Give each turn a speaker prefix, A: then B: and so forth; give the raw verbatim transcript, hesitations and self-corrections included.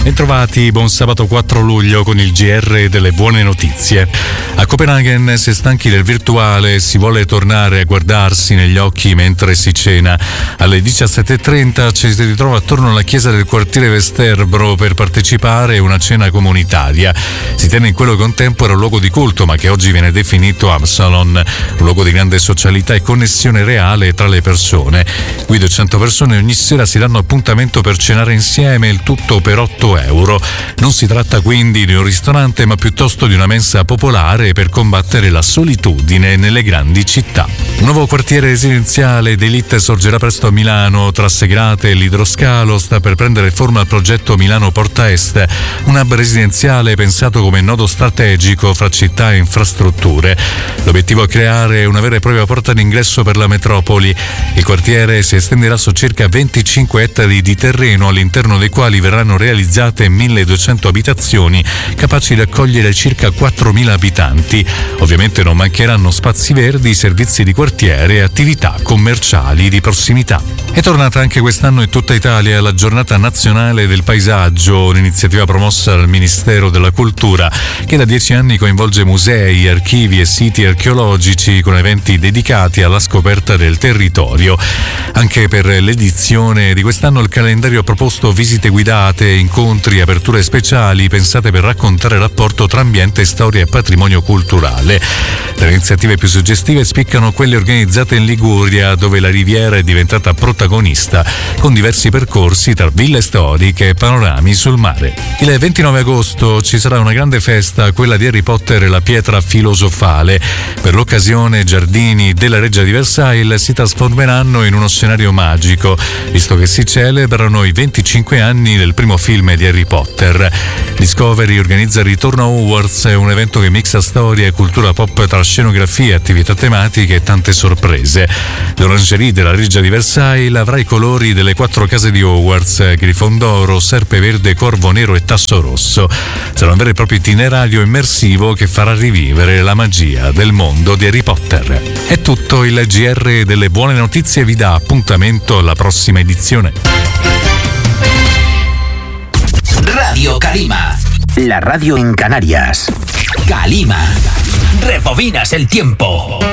A: Bentrovati, buon sabato quattro luglio con il G R delle buone notizie. A Copenaghen si è stanchi del virtuale e si vuole tornare a guardarsi negli occhi mentre si cena. Alle diciassette e trenta ci si ritrova attorno alla chiesa del quartiere Vesterbro per partecipare a una cena comunitaria. Si tiene in quello che un tempo era un luogo di culto, ma che oggi viene definito Absalon, un luogo di grande socialità e connessione reale tra le persone. Qui duecento persone ogni sera si danno appuntamento per cenare insieme, il tutto per otto euro. Non si tratta quindi di un ristorante, ma piuttosto di una mensa popolare per combattere la solitudine nelle grandi città. Un nuovo quartiere residenziale d'élite sorgerà presto a Milano. Tra Segrate e l'Idroscalo sta per prendere forma il progetto Milano Porta Est, un hub residenziale pensato come nodo strategico fra città e infrastrutture. L'obiettivo è creare una vera e propria porta d'ingresso per la metropoli. Il quartiere si estenderà su circa venticinque ettari di terreno, all'interno dei quali verranno realizzate milleduecento abitazioni capaci di accogliere circa quattromila abitanti. Ovviamente non mancheranno spazi verdi, servizi di quartiere e attività commerciali di prossimità. È tornata anche quest'anno in tutta Italia la Giornata Nazionale del Paesaggio, un'iniziativa promossa dal Ministero della Cultura che da dieci anni coinvolge musei, archivi e siti archeologici con eventi dedicati alla scoperta del territorio. Anche per l'edizione di quest'anno il calendario ha proposto visite guidate, incontri, aperture speciali pensate per raccontare il rapporto tra ambiente, storia e patrimonio culturale. Tra le iniziative più suggestive spiccano quelle organizzate in Liguria, dove la Riviera è diventata protagonista, con diversi percorsi tra ville storiche e panorami sul mare. Il ventinove agosto ci sarà una grande festa, quella di Harry Potter e la pietra filosofale. Per l'occasione i giardini della Reggia di Versailles si trasformeranno in uno scenario magico, visto che si celebrano i venticinque anni del primo film di Harry Potter. Discovery organizza il Ritorno a Hogwarts, un evento che mixa storia e cultura pop tra scenografie, attività tematiche e tante sorprese. L'orangerie della Reggia di Versailles avrà i colori delle quattro case di Hogwarts: Grifondoro, Serpe Verde, Corvo Nero e Tasso Rosso. Sarà un vero e proprio itinerario immersivo che farà rivivere la magia del mondo di Harry Potter. È tutto, il G R delle buone notizie vi dà appuntamento alla prossima edizione.
B: Radio Calima, la radio en Canarias. Calima, rebobinas el tiempo.